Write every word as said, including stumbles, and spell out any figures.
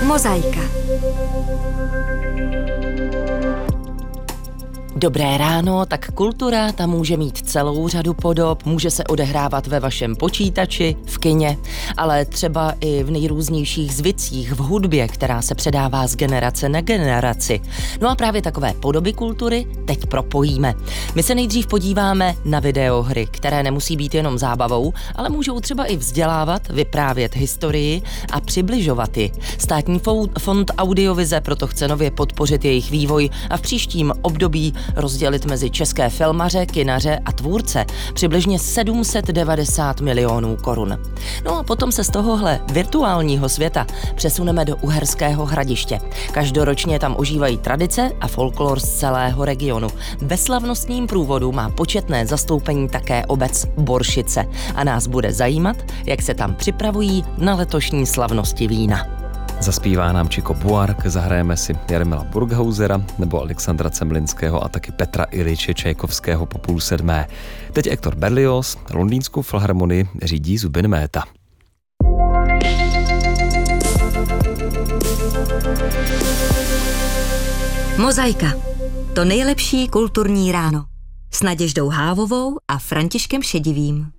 Mozaika. Dobré ráno, tak kultura ta může mít celou řadu podob, může se odehrávat ve vašem počítači, v kině, ale třeba i v nejrůznějších zvicích, v hudbě, která se předává z generace na generaci. No a právě takové podoby kultury teď propojíme. My se nejdřív podíváme na videohry, které nemusí být jenom zábavou, ale můžou třeba i vzdělávat, vyprávět historii a přibližovat ji. Státní fond audiovize proto chce nově podpořit jejich vývoj a v příštím období rozdělit mezi české filmaře, kinaře a tvůrce přibližně sedm set devadesát milionů korun. No a potom se z tohohle virtuálního světa přesuneme do Uherského Hradiště. Každoročně tam ožívají tradice a folklor z celého regionu. Ve slavnostním průvodu má početné zastoupení také obec Boršice a nás bude zajímat, jak se tam připravují na letošní slavnosti vína. Zaspívá nám Chico Buarque, zahrajeme si Jarmila Burghausera nebo Alexandra Cemlinského a taky Petra Iljiče Čajkovského po půl sedmé. Teď Hector Berlioz, Londýnskou filharmonii řídí Zubin Mehta. Mozaika. To nejlepší kulturní ráno. S Naděždou Hávovou a Františkem Šedivým.